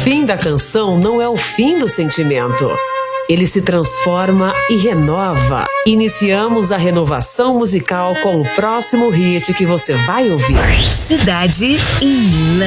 fim da canção não é o fim do sentimento. Ele se transforma e renova. Iniciamos a renovação musical com o próximo hit que você vai ouvir. Cidade em